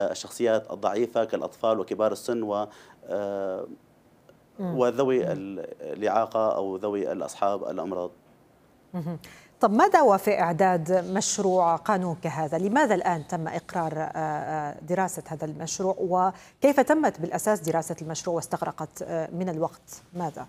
الشخصيات الضعيفة كالأطفال وكبار السن وذوي الإعاقة أو ذوي الأصحاب الأمراض. طب ما دعوى في إعداد مشروع قانون كهذا؟ لماذا الآن تم إقرار دراسة هذا المشروع، وكيف تمت بالأساس دراسة المشروع واستغرقت من الوقت ماذا؟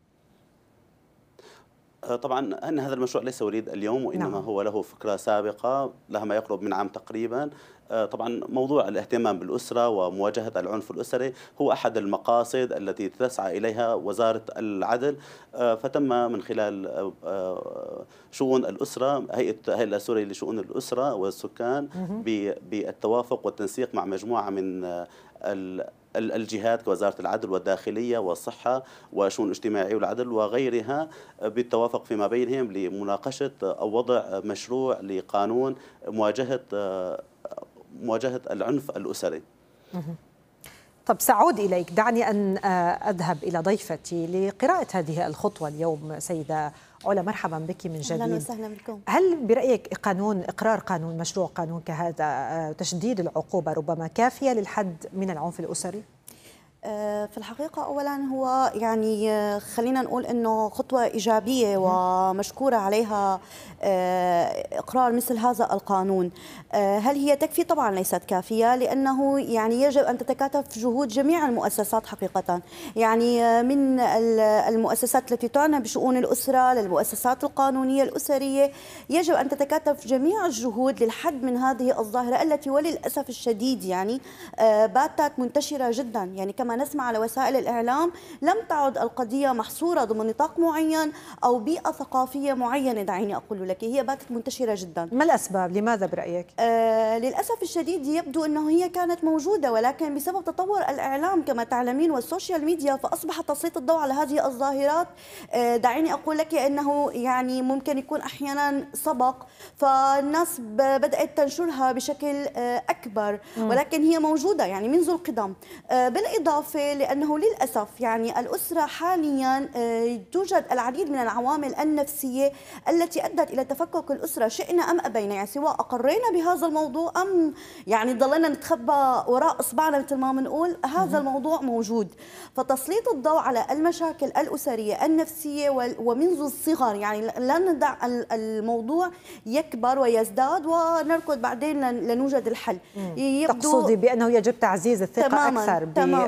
طبعا أن هذا المشروع ليس وليد اليوم، وإنما هو له فكرة سابقة لها ما يقرب من عام تقريبا. طبعا موضوع الاهتمام بالأسرة ومواجهة العنف الأسري هو أحد المقاصد التي تسعى إليها وزارة العدل، فتم من خلال شؤون الأسرة هيئة السوري لشؤون الأسرة والسكان بالتوافق والتنسيق مع مجموعة من الجهات كوزارة العدل والداخلية والصحة وشؤون الاجتماعية والعدل وغيرها، بالتوافق فيما بينهم لمناقشة أو وضع مشروع لقانون مواجهة العنف الأسري. طب سأعود إليك، دعني أن أذهب إلى ضيفتي لقراءة هذه الخطوة اليوم. سيدة علا، مرحبا بك من جديد. أهلا وسهلا بكم. هل برأيك إقرار مشروع قانون كهذا تشديد العقوبة ربما كافية للحد من العنف الأسري؟ في الحقيقة أولا هو يعني خلينا نقول أنه خطوة إيجابية ومشكورة عليها إقرار مثل هذا القانون. هل هي تكفي؟ طبعا ليست كافية، لأنه يعني يجب أن تتكاتف جهود جميع المؤسسات حقيقة، يعني من المؤسسات التي تعنى بشؤون الأسرة للمؤسسات القانونية الأسرية، يجب أن تتكاتف جميع الجهود للحد من هذه الظاهرة التي وللأسف الشديد يعني باتت منتشرة جدا. يعني كما نسمع على وسائل الإعلام لم تعد القضية محصورة ضمن نطاق معين أو بيئة ثقافية معينة، دعيني أقول لك هي باتت منتشرة جدا. ما الأسباب؟ لماذا برأيك؟ للأسف الشديد يبدو أنه هي كانت موجودة، ولكن بسبب تطور الإعلام كما تعلمين والسوشيال ميديا فأصبح تسليط الضوء على هذه الظاهرات. دعيني أقول لك أنه يعني ممكن يكون أحيانا سبق فالناس بدأت تنشرها بشكل أكبر، ولكن هي موجودة يعني منذ القدم. بالإضافة لأنه للأسف يعني الأسرة حاليا توجد العديد من العوامل النفسية التي أدت إلى تفكك الأسرة شئنا أم أبينا، يعني سواء أقرينا بهذا الموضوع أم يعني ضلينا نتخبى وراء إصبعنا مثل ما بنقول، هذا الموضوع موجود. فتسليط الضوء على المشاكل الأسرية النفسية ومنذ الصغر، يعني لا ندع الموضوع يكبر ويزداد ونركض بعدين لنوجد الحل. تقصدي بأنه يجب تعزيز الثقة تماماً أكثر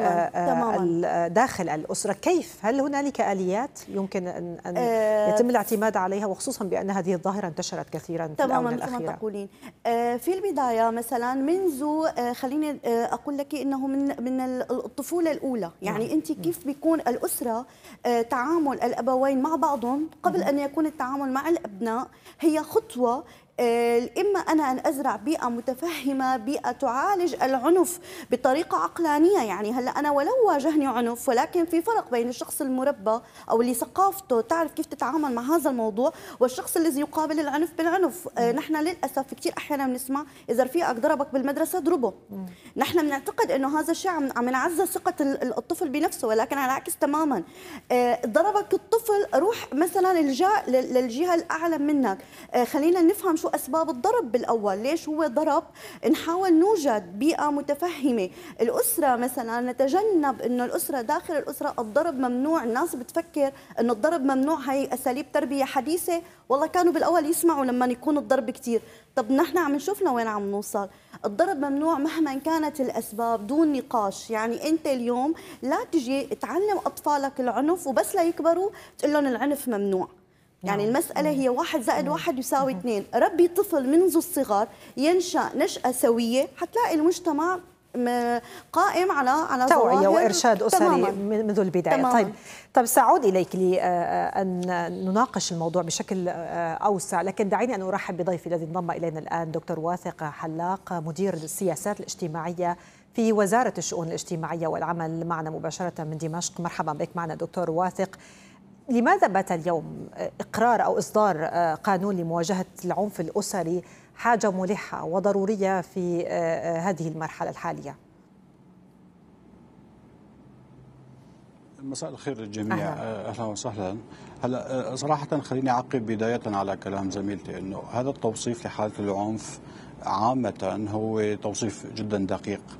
تماماً. داخل الأسرة؟ كيف؟ هل هنالك آليات يمكن أن يتم الاعتماد عليها، وخصوصا بأن هذه الظاهرة انتشرت كثيرا في الآونة الأخيرة؟ تماما كما تقولين. في البداية مثلا منذ خليني أقول لك إنه من الطفولة الأولى، يعني أنت كيف بيكون الأسرة تعامل الأبوين مع بعضهم قبل أن يكون التعامل مع الأبناء هي خطوة. إما أنا أن أزرع بيئة متفهمة، بيئة تعالج العنف بطريقة عقلانية. يعني هلأ أنا ولو واجهني عنف، ولكن في فرق بين الشخص المربى أو اللي ثقافته تعرف كيف تتعامل مع هذا الموضوع والشخص الذي يقابل العنف بالعنف. نحن للأسف كثير أحيانا بنسمع إذا رفيقك ضربك بالمدرسة اضربه. نحن بنعتقد إنه هذا الشيء عم يعزز ثقة الطفل بنفسه، ولكن على العكس تماما. ضربك الطفل، روح مثلا للجهة الأعلى منك، خلينا نفهم شو أسباب الضرب بالأول، ليش هو ضرب، نحاول نوجد بيئة متفهمة. الأسرة مثلا نتجنب إنه الأسرة داخل الأسرة الضرب ممنوع. الناس بتفكر إنه الضرب ممنوع، هي أساليب تربية حديثة، والله كانوا بالأول يسمعوا لما يكون الضرب كتير. طب نحن عم نشوف لوين عم نوصل. الضرب ممنوع مهما كانت الأسباب دون نقاش. يعني أنت اليوم لا تجي تعلم أطفالك العنف وبس لا يكبروا تقول لهم العنف ممنوع. يعني المسألة هي 1 زائد 1 يساوي 2. ربي طفل منذ الصغر ينشأ نشأة سوية، حتلاقي المجتمع قائم على توعية وإرشاد أسري منذ البداية. تماماً. طيب سأعود إليك لأن نناقش الموضوع بشكل أوسع، لكن دعيني أن أرحب بضيفي الذي انضم إلينا الآن، دكتور واثق حلاق، مدير السياسات الاجتماعية في وزارة الشؤون الاجتماعية والعمل، معنا مباشرة من دمشق. مرحبا بك معنا دكتور واثق. لماذا بات اليوم إقرار أو إصدار قانون لمواجهة العنف الأسري حاجة ملحة وضرورية في هذه المرحلة الحالية؟ مساء الخير للجميع. أهلا وسهلا. هلا صراحة خليني أعقب بداية على كلام زميلتي، أنه هذا التوصيف لحالة العنف عامة هو توصيف جدا دقيق